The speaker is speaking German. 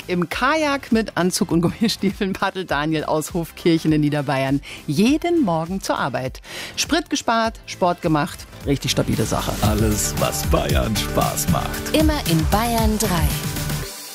Im Kajak mit Anzug und Gummistiefeln paddelt Daniel aus Hofkirchen in Niederbayern jeden Morgen zur Arbeit. Sprit gespart, Sport gemacht, richtig stabile Sache. Alles, was Bayern Spaß macht. Immer in Bayern 3.